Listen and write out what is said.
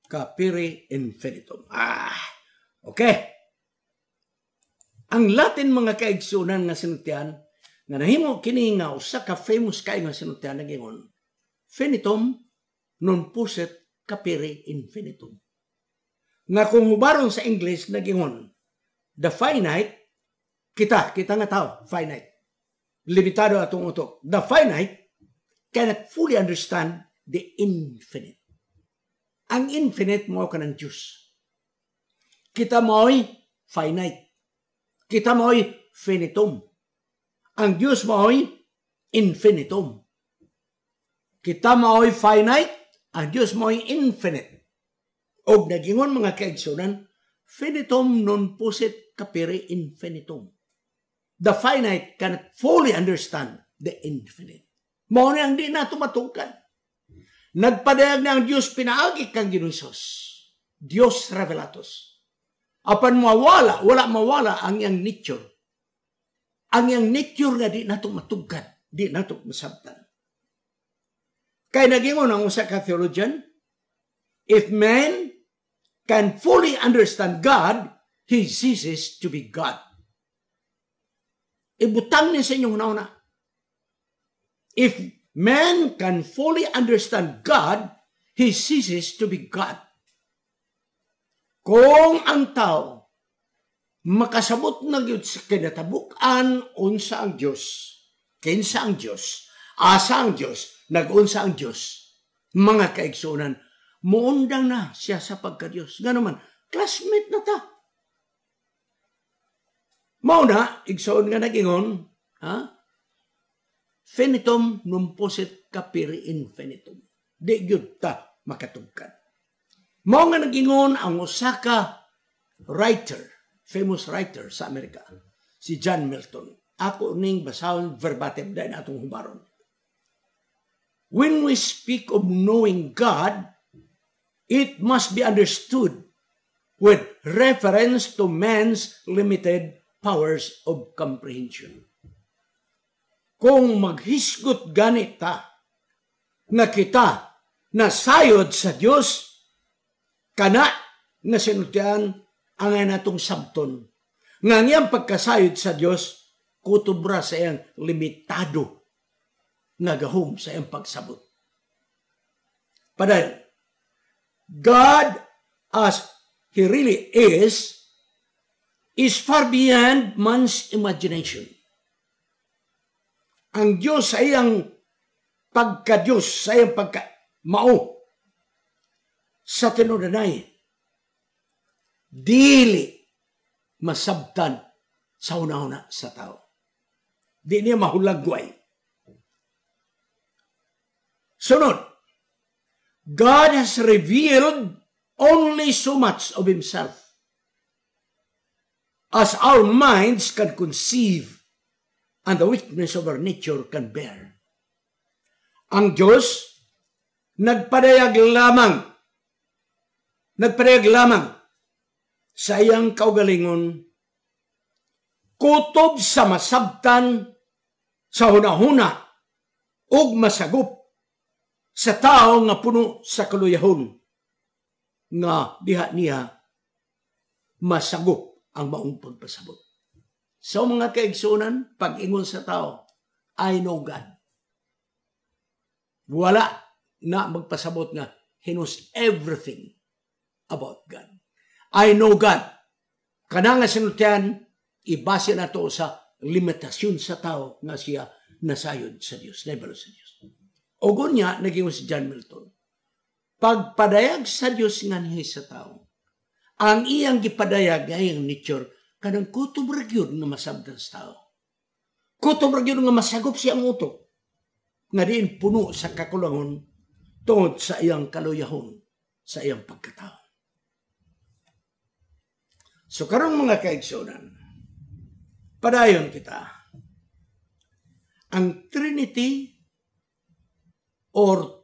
capere infinitum. Okay. Ang Latin mga kaigsunan nga sinultian, nga nahimo kini nga usa ka famous kay nga sinultian nagingon, finitum non posset capere infinitum. Nga kung hubaron sa English nagingon, the finite, kita nga tao, finite. Limitado atong utok. The finite cannot fully understand the infinite. Ang infinite mo ka ng Diyos. Kita mo'y finite. Kita mo'y finitum. Ang Diyos mo'y infinitum. Kita mo'y finite, ang Diyos mo'y infinite. O nagingon mga kaigsunan, finitum non posset capere infinitum. The finite cannot fully understand the infinite. Mao na ang di nato matungkad. Nagpadayag na ang Diyos pinaagi kang Ginoong Diyos revelatus. Apan wala mawala ang iyang nature. Ang iyang nature nga di nato matungkad, di nato masabtan. Kaya nagingon ang usa ka theologian, if man can fully understand God, he ceases to be God. Ibutang niya sa inyong nauna. If man can fully understand God, he ceases to be God. Kung ang tao makasabot na gyud sa kinatabukan unsa ang Dios, kinsa ang Dios, asa ang Dios, nag-unsa ang Dios, mga kaigsunan, muundang na siya sa pagka-Dios. Ganuman, classmate na ta. Mao na, igsoon nga nagingon, finitum non posset capere infinitum. Di gyud ta makatugkad. Mao nga nagingon ang usa ka writer, famous writer sa Amerika, si John Milton. Ako ning basahon verbatim dahil atong hubaron. When we speak of knowing God, it must be understood with reference to man's limited powers of comprehension. Kung maghisgot ganit ta, nga kita nasayod sa Dios, kana nga sinultian ang natong sabton. Nga ngayang pagkasayod sa Dios, kutubra sa iyang limitado nga gahom sa iyang pagsabot. Padayon, God as He really is far beyond man's imagination. Ang Diyos sa iyang pagka-Diyos, sa iyang pagka-mao, sa tinudanay, dili masabtan sa una-una sa tao. Di niya mahulagway. Sunod, God has revealed only so much of Himself as our minds can conceive and the weakness of our nature can bear. Ang Diyos nagpadayag lamang sa iyang kaugalingon kutob sa masabtan sa hunahuna ug masagop sa tao nga puno sa kaluyahon nga diha niya masagop ang maong pagpasabot. So mga kaigsunan, pag-ingon sa tao, I know God. Wala na magpasabot nga He knows everything about God. I know God. Kana nga sinultian, ibase na to sa limitasyon sa tao nga siya nasayod sa Dios, nabalo sa Dios. O niya, naging si John Milton. Pagpadayag sa Dios nga niya sa tao, ang iyang gipadayag nga iyang nature, kanang kutob ra gyud nga masabtan sa tao. Kutob ra gyud nga masagop siyang utok. Nga diin puno sa kakulangon tungod sa iyang kaluyahon, sa iyang pagkatao. So karong mga kaigsunan, padayon kita. Ang Trinity or